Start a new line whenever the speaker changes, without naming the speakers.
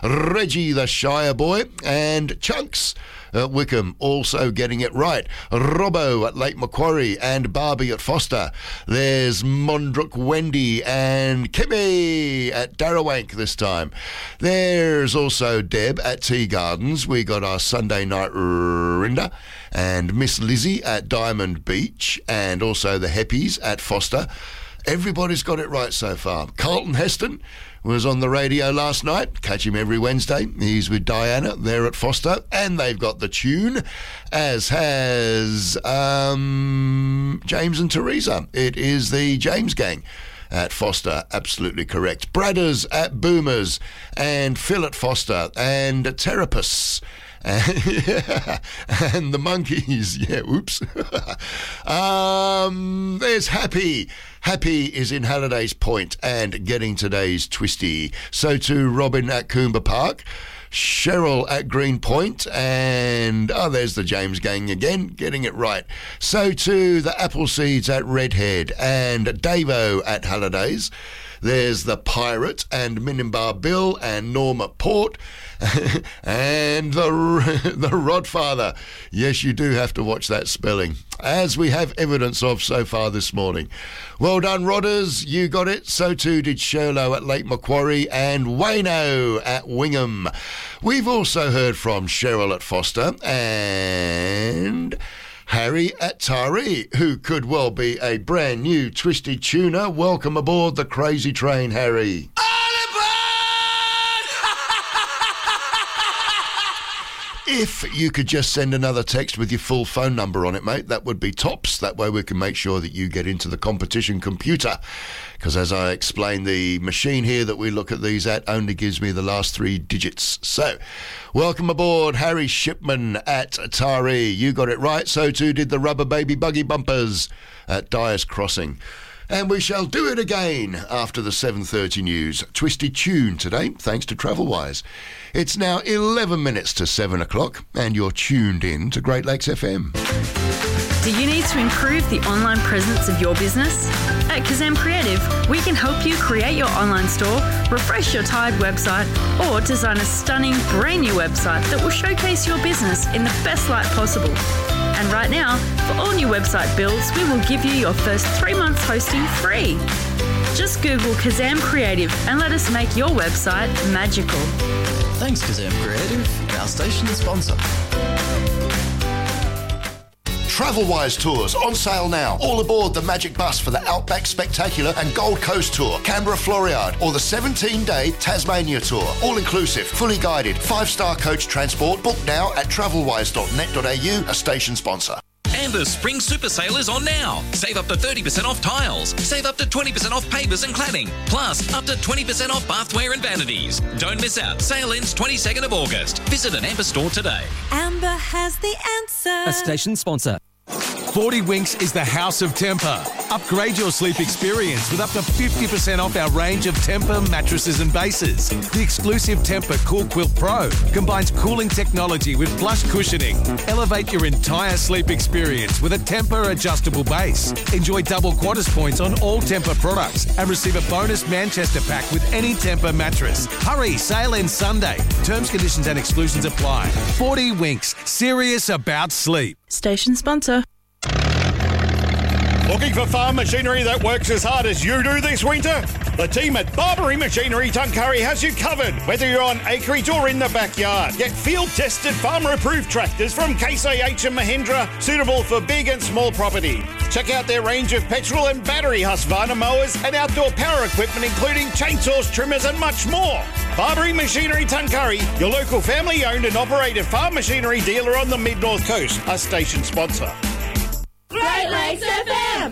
Reggie the Shire Boy, and Chunks at Wickham also getting it right. Robbo at Lake Macquarie and Barbie at Foster. There's Mondrook Wendy and Kimmy at Darrawank this time. There's also Deb at Tea Gardens. We got our Sunday night Rinda and Miss Lizzie at Diamond Beach, and also the Heppies at Foster. Everybody's got it right so far. Carlton Heston was on the radio last night. Catch him every Wednesday. He's with Diana there at Foster, and they've got the tune, as has James and Teresa. It is the James Gang at Foster, absolutely correct. Bradders at Boomers, and Phil at Foster, and Therapists. And the Monkeys, oops. There's Happy. Happy is in Halliday's Point and getting today's twisty. So too Robin at Coomba Park, Cheryl at Green Point, and there's the James Gang again, getting it right. So too the Appleseeds at Redhead and Davo at Halliday's. There's the Pirate and Minimbar Bill and Norma Port and the Rodfather. Yes, you do have to watch that spelling, as we have evidence of so far this morning. Well done, Rodders. You got it. So too did Sherlow at Lake Macquarie and Wayno at Wingham. We've also heard from Cheryl at Foster and Harry at Taree, who could well be a brand new twisty tuner. Welcome aboard the crazy train, Harry. If you could just send another text with your full phone number on it, mate, that would be tops. That way we can make sure that you get into the competition computer. Because as I explained, the machine here that we look at these at only gives me the last 3 digits. So, welcome aboard, Harry Shipman at Taree. You got it right. So too did the Rubber Baby Buggy Bumpers at Dyer's Crossing. And we shall do it again after the 7:30 news. Twisty tune today, thanks to Travelwise. It's now 11 minutes to 7 o'clock, and you're tuned in to Great Lakes FM.
Do you need to improve the online presence of your business? At Kazam Creative, we can help you create your online store, refresh your tired website, or design a stunning brand new website that will showcase your business in the best light possible. And right now, for all new website builds, we will give you your first 3 months hosting free. Just Google Kazam Creative and let us make your website magical.
Thanks, Kazam Creative, our station sponsor.
Travelwise tours on sale now. All aboard the Magic Bus for the Outback Spectacular and Gold Coast Tour, Canberra Floriade, or the 17-day Tasmania Tour. All inclusive, fully guided, 5-star coach transport. Book now at travelwise.net.au, a station sponsor.
And the Spring Super Sale is on now. Save up to 30% off tiles. Save up to 20% off pavers and cladding. Plus, up to 20% off bathware and vanities. Don't miss out. Sale ends 22nd of August. Visit an Amber store today.
Amber has the answer.
A station sponsor.
40 Winks is the house of Tempur. Upgrade your sleep experience with up to 50% off our range of Tempur mattresses and bases. The exclusive Tempur Cool Quilt Pro combines cooling technology with plush cushioning. Elevate your entire sleep experience with a Tempur adjustable base. Enjoy double Qantas points on all Tempur products and receive a bonus Manchester pack with any Tempur mattress. Hurry, sale ends Sunday. Terms, conditions and exclusions apply. 40 Winks, serious about sleep.
Station sponsor.
Looking for farm machinery that works as hard as you do this winter? The team at Barbary Machinery Tuncurry has you covered, whether you're on acreage or in the backyard. Get field-tested, farmer-approved tractors from Case IH and Mahindra, suitable for big and small property. Check out their range of petrol and battery Husqvarna mowers and outdoor power equipment, including chainsaws, trimmers and much more. Barbary Machinery Tuncurry, your local family-owned and operated farm machinery dealer on the Mid-North Coast, a station sponsor.
Great Lakes FM.